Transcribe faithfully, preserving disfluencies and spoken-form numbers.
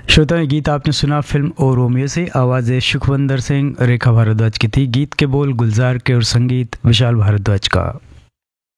श्रोताओं, ये गीत आपने सुना फिल्म ओ रोमियो से। आवाज़ें सुखविंदर सिंह, रेखा भारद्वाज की थी। गीत के बोल गुलजार के और संगीत विशाल भारद्वाज का।